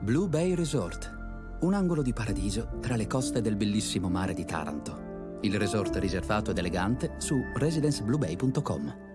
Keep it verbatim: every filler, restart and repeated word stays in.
Blue Bay Resort, un angolo di paradiso tra le coste del bellissimo mare di Taranto. Il resort riservato ed elegante su residenze blue bay punto com.